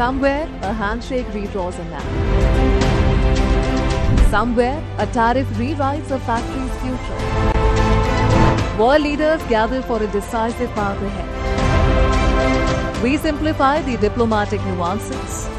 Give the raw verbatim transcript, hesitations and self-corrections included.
Somewhere, a handshake redraws a map. Somewhere, a tariff rewrites a factory's future. World leaders gather for a decisive path ahead. We simplify the diplomatic nuances